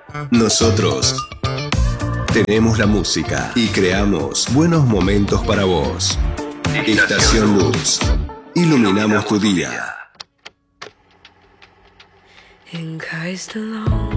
Nosotros tenemos la música y creamos buenos momentos para vos. Estación Luz. Iluminamos tu día. In Christ alone.